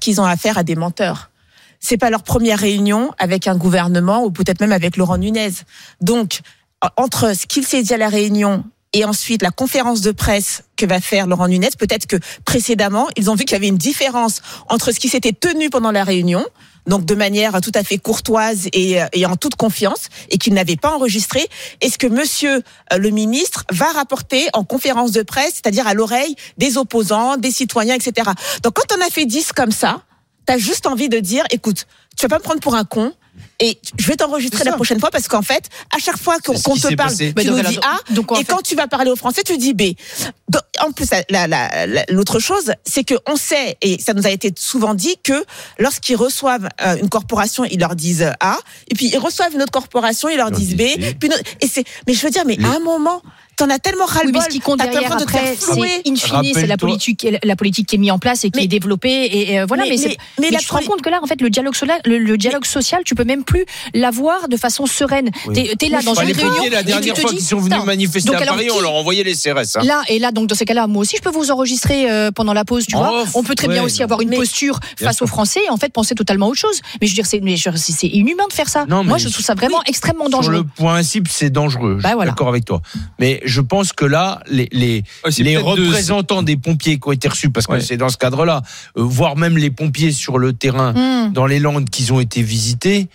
qu'ils ont affaire à des menteurs. C'est pas leur première réunion avec un gouvernement ou peut-être même avec Laurent Nunez. Donc, entre ce qu'il s'est dit à la réunion et ensuite la conférence de presse que va faire Laurent Nunez, peut-être que précédemment, ils ont vu qu'il y avait une différence entre ce qui s'était tenu pendant la réunion, donc de manière tout à fait courtoise et en toute confiance, et qu'il n'avait pas enregistré, et ce que monsieur le ministre va rapporter en conférence de presse, c'est-à-dire à l'oreille des opposants, des citoyens, etc. Donc quand on a fait 10 comme ça, t'as juste envie de dire, écoute, tu vas pas me prendre pour un con, et je vais t'enregistrer la prochaine fois parce qu'en fait, à chaque fois qu'on te parle, tu nous dis A, et quand tu vas parler au français, tu dis B. Donc, en plus, l'autre chose, c'est que on sait, et ça nous a été souvent dit, que lorsqu'ils reçoivent une corporation, ils leur disent A, et puis ils reçoivent une autre corporation, ils leur disent B. Puis mais je veux dire, mais à un moment, t'en as tellement ras-le-bol. Oui, mais ce qui compte derrière après, c'est in fine, c'est la politique qui est mise en place et qui est développée. Et voilà. Mais tu te rends compte que là, en fait, le dialogue social, tu peux même plus l'avoir de façon sereine. Oui. T'es là dans une réunion. La dernière fois qu'ils sont venus manifester à Paris, on leur envoyait les CRS. Là, donc dans ces cas-là, moi aussi, je peux vous enregistrer pendant la pause, tu vois. On peut très bien aussi avoir une posture face aux Français et en fait penser totalement autre chose. Mais je veux dire, c'est inhumain de faire ça. Moi, je trouve ça vraiment extrêmement dangereux. Sur le principe, c'est dangereux. Je suis d'accord avec toi. Mais je pense que là, les représentants des pompiers qui ont été reçus, parce que c'est dans ce cadre-là, voire même les pompiers sur le terrain, dans les Landes qu'ils ont été visités,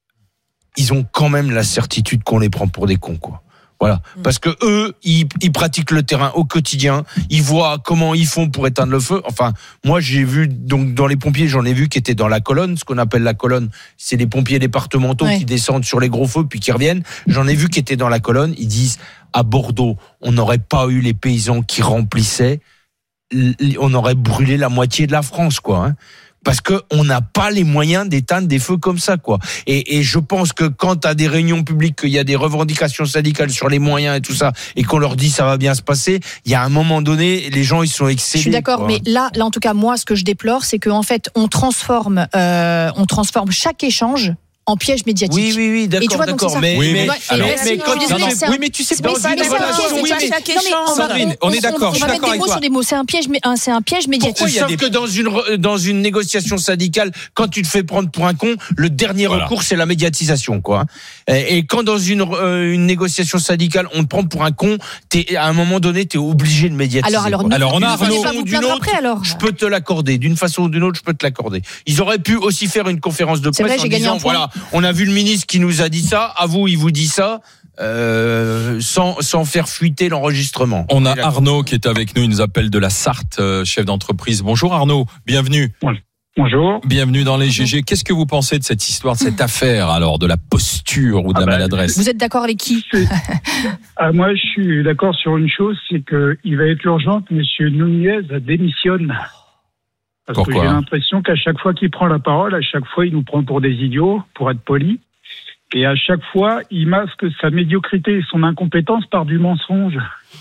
ils ont quand même la certitude qu'on les prend pour des cons, quoi. Voilà. Parce que eux, ils pratiquent le terrain au quotidien. Ils voient comment ils font pour éteindre le feu. Enfin, moi, j'ai vu, donc, dans les pompiers, j'en ai vu qui étaient dans la colonne. Ce qu'on appelle la colonne, c'est les pompiers départementaux qui descendent sur les gros feux puis qui reviennent. J'en ai vu qui étaient dans la colonne. Ils disent, à Bordeaux, on n'aurait pas eu les paysans qui remplissaient. On aurait brûlé la moitié de la France, quoi, hein. Parce que on n'a pas les moyens d'éteindre des feux comme ça, quoi. Et je pense que quand t'as des réunions publiques, qu'il y a des revendications syndicales sur les moyens et tout ça, et qu'on leur dit ça va bien se passer, il y a un moment donné, les gens ils sont excédés. Je suis d'accord, quoi. Mais là en tout cas moi, ce que je déplore, c'est qu'en fait on transforme chaque échange en piège médiatique. Oui, d'accord. Mais tu sais pas. Sandrine, on est d'accord. On va mettre des mots sur des mots. C'est un piège médiatique. Sauf que dans une négociation syndicale, quand tu te fais prendre pour un con, le dernier recours c'est la médiatisation, quoi. Et quand dans une négociation syndicale, on te prend pour un con, à un moment donné, t'es obligé de médiatiser. Alors on a Arnaud. Je peux te l'accorder. D'une façon ou d'une autre, je peux te l'accorder. Ils auraient pu aussi faire une conférence de presse en disant voilà. On a vu le ministre qui nous a dit ça, à vous, il vous dit ça, sans faire fuiter l'enregistrement. On a Arnaud qui est avec nous, il nous appelle de la Sarthe, chef d'entreprise. Bonjour Arnaud, bienvenue. Bonjour. Bienvenue dans les GG. Qu'est-ce que vous pensez de cette histoire, de cette affaire, alors, de la posture ou de la maladresse? Vous êtes d'accord avec qui? Moi, je suis d'accord sur une chose, c'est qu'il va être urgent que M. Nunez démissionne. Parce que j'ai l'impression qu'à chaque fois qu'il prend la parole, à chaque fois il nous prend pour des idiots, pour être poli. Et à chaque fois, il masque sa médiocrité et son incompétence par du mensonge.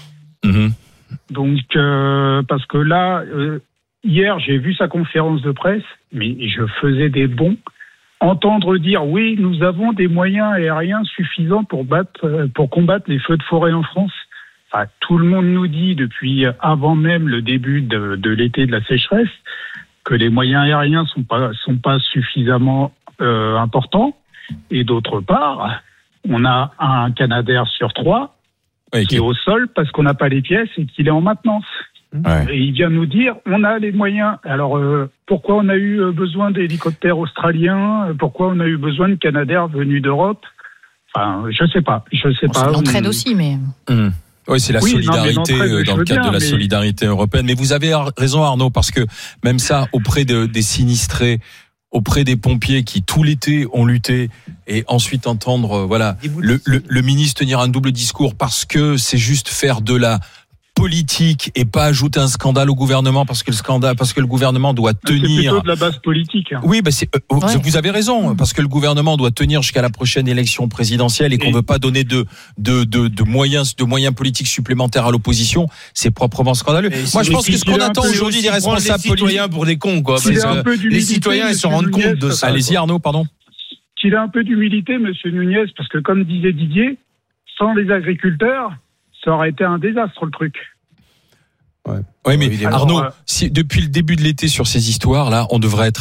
Donc, parce que là, hier, j'ai vu sa conférence de presse, mais je faisais des bons. Entendre dire, oui, nous avons des moyens aériens suffisants pour combattre les feux de forêt en France. Enfin, tout le monde nous dit depuis avant même le début de l'été de la sécheresse que les moyens aériens sont pas suffisamment importants. Et d'autre part, on a un Canadair sur 3 qui est au sol parce qu'on n'a pas les pièces et qu'il est en maintenance. Et il vient nous dire on a les moyens. Alors pourquoi on a eu besoin d'hélicoptères australiens? Pourquoi on a eu besoin de Canadair venus d'Europe? Enfin, je sais pas. C'est l'entraide aussi, mais. Oui, c'est la solidarité dans le cadre de la solidarité européenne. Mais vous avez raison, Arnaud, parce que même ça, auprès des sinistrés, auprès des pompiers qui tout l'été ont lutté, et ensuite entendre le ministre tenir un double discours parce que c'est juste faire de la politique et pas ajouter un scandale au gouvernement parce que le gouvernement doit tenir. C'est plutôt de la base politique. Oui, vous avez raison, parce que le gouvernement doit tenir jusqu'à la prochaine élection présidentielle et qu'on veut pas donner de moyens politiques supplémentaires à l'opposition, c'est proprement scandaleux. Moi, je pense que ce qu'on attend aujourd'hui des responsables politiques pour des cons, quoi. Les citoyens, ils se rendent compte de ça. Allez-y, Arnaud, pardon. Qu'il a un peu d'humilité, monsieur Nunez, parce que comme disait Didier, sans les agriculteurs, ça aurait été un désastre, le truc. Oui, mais Arnaud, si depuis le début de l'été sur ces histoires-là, on devrait être